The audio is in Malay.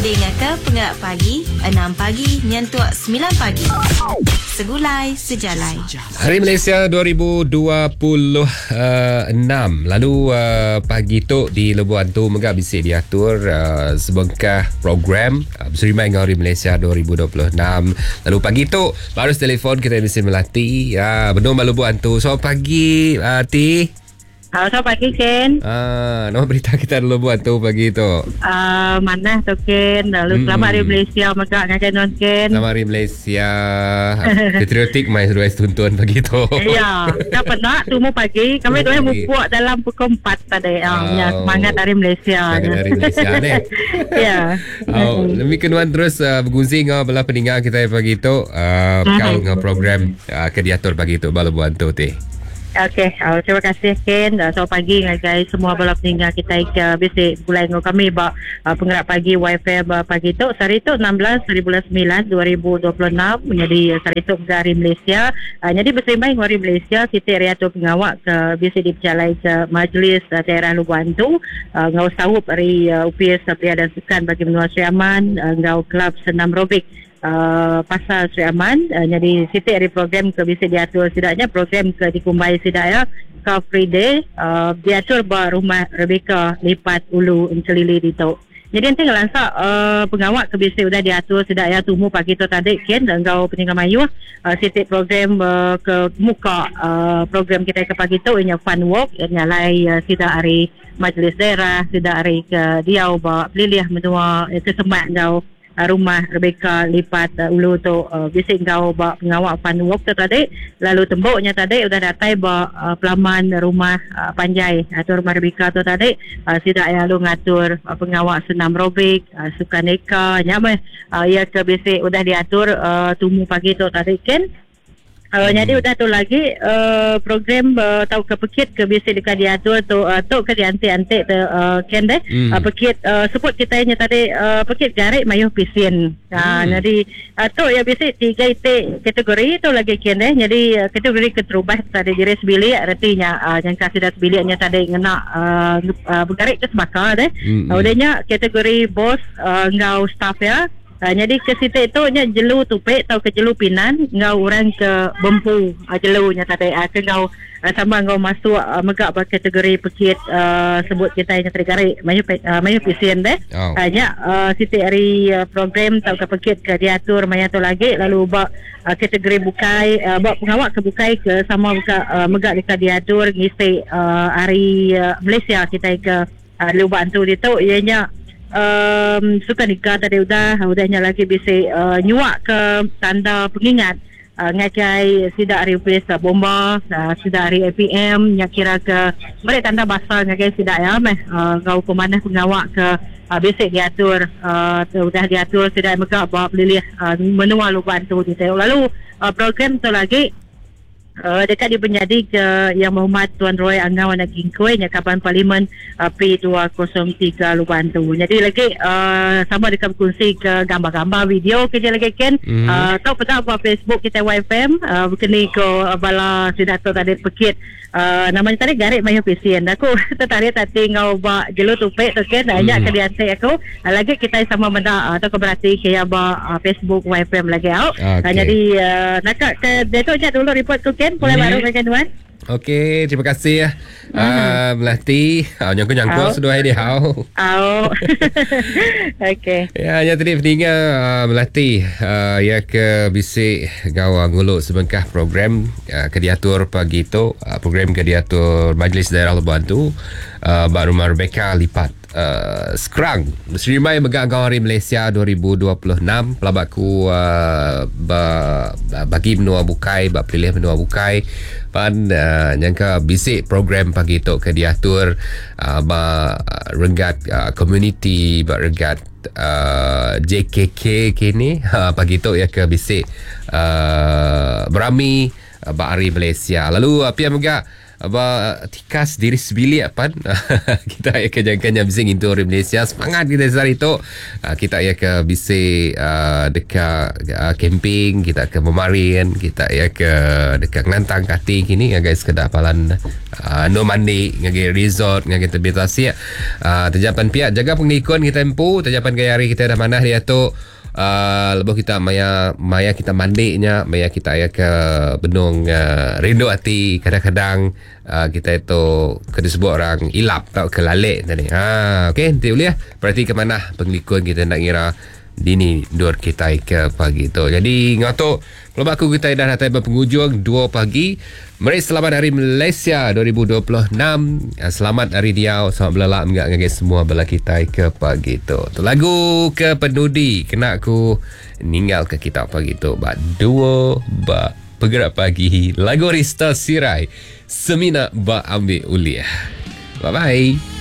Dengar ke Penggerak Pagi 6 pagi nyentuh 9 pagi. Segulai sejalai. Hari Malaysia 2026. Lalu pagi tu di Lebuh Antu Megah bisik diatur sebengkah program berserimai dengan Hari Malaysia 2026. Lalu pagi tu baru telefon kita mesti melatih benung Lebuh Antu. So pagi Ti. Selamat pagi, Ken. Nama berita kita dulu buat tu pagi tu. Mana tu, Ken? Lalu selamat Hari Malaysia Megah dengan Ken, Ken. Selamat Hari Malaysia. Patriotik mai suruh tuntun pagi tu. Ya, dah pernah temu pagi. Kami dua buat dalam pukul 4 tadi. Ya, semangat Hari Malaysia. Semangat Hari Malaysia ni. Ya. Lebih kenuan terus berguzing belah peninggal kita pagi tu. Kau dengan program kediatur pagi tu baru buat tu ti. Okey, terima kasih Ken. Selamat pagi guys, semua bala peninggal kita bisik mulai dengan kami penggerak pagi YFM pagi tu. Hari tu 16 bulan 9 2026 menjadi hari tu Hari Malaysia. Jadi berserimai dengan Hari Malaysia, Siti Riatul Pengawak ke bisik diperjalai ke Majlis Daerah Lebuh Antu. Ngau sawup hari UPS Pria dan Sukan bagi menua Sri Aman, ngau Kelab Senam Robik pasal Sri Aman. Jadi Siti hari program ke bisa diatur sidaknya program ke dikumbai sidak ya Car Free Day diatur rumah Rebecca lipat ulu Encelili di tu. Jadi nanti ngelansak pengawak ke bisa sudah diatur sidak ya tumu pagi tu tadi Ken dan kau peninggal mayu Siti program ke muka program kita ke pagi tu ianya fun walk nyalai sidak hari majlis daerah sidak hari ke diau pelilih menua kesemak kau rumah Rebecca lipat ulu tu bisik kau pengawak fun walk tu tadi. Lalu temboknya tadi udah datai pelaman rumah Panjai atau rumah Rebecca tu tadi sidak ya lu ngatur pengawak senam robik sukan neka nyamai ia ke bisik udah diatur tumu pagi tu tadi Ken. Jadi udah tu lagi program tau ke pekit ke biasa dekat diatur tu ke diantik-antik tu Ken deh pekit sebut kita nya tadi pekit garik mayuh pisin. Jadi tu ya biasa 3 kategori tu lagi Ken deh. Jadi kategori keterubah tadi jenis bilik artinya yang kasih dah biliknya tadi ngena bergarik ke sebakar deh. Udahnya kategori bos ngau staff ya. Jadi ke situ itu nya jelu tupik atau ke jelu pinan ngau orang ke bempu jelunya tadi ke ngau sama ngau masuk megak kategori pekit sebut kita yang tergarik mayu pisien deh. Hanya situ hari program tau ke pekit ke diatur maya tu lagi lalu kategori bukai pengawak ke bukai ke sama buka megak dekat diatur ngisi hari Malaysia kita ke Lebuh Antu itu ianya suka nikah tadi udahnya lagi bisa nyuak ke tanda pengingat ngakai sidak hari UPS bomba sidak hari APM yang kira ke mereka tanda basah ngakai sidak ya kau pemanah pengawak ke basic diatur udah diatur sidak mereka bawa pelilih menua Lebuh Antu lalu program tu lagi dekat di penjadi ke Yang Berhormat Tuan Roy Angau Anak Gingkoi Nyakapan Parlimen P203 Lebuh Antu. Jadi lagi sama dekat berkongsi ke gambar-gambar video kerja lagi Ken. Tahu pernah buat Facebook kita YFM berkini ke bala sidato tadi pekit namanya tadi garik mayu pisien aku tertarik tadi ngau bak jelu tupik tu Ken ajak ke diantik aku lagi kita sama benda atau keberarti kaya Facebook YFM lagi out. Jadi nak ke detok je dulu report tu Ken mulai baru dengan tuan. Okey, terima kasih Melati. Nyangkut sudah hari dia. Okey. Ya, yang tadi peninggal Melati ya ke bisik gawang nguluk sebengkah program kediatur pagi tu program kediatur Majlis Daerah Lebuh Antu rumah Rebecca lipat sekarang berserimai megang Hari Malaysia 2026 pelabakku bagi menua bukai pilih menua bukai pan nyangka bisik program pagi tu ke diatur renggat community renggat JKK kini pagi tu ya ke bisik berami Hari Malaysia lalu apa yang megak tikas diri sebilik pan. Kita akan jangan bising into orang Malaysia. Semangat kita hari tu. Kita akan bising dekat camping, kita akan memarin, kita akan dekat ngantang kati kini guys kedak palan no mandi ngagi resort ngagi terbitasi. Terjapan pihak jaga pengikon kita empu, terjapan gaya hari kita dah mana dia tu. Lepas kita maya kita mandinya, maya kita ayah ke benung rindu hati kadang-kadang kita itu kena sebut orang ilap tau kelalik tadi. Okey, nanti boleh berarti ke mana pengikut kita nak kira dini dur kita ke pagi tu. Jadi ngatuk kalau aku kita dah datang penghujung 2 pagi. Mari selamat Hari Malaysia 2026. Selamat Hari Riau. Selamat belalak menggak semua bala kita ke pagi tu. Tu lagu ke penudi kena aku ninggal ke kita pagi tu. Ba dua ba bergerak pagi. Lagu Rista Sirai Semina ba ambil uliah. Bye bye.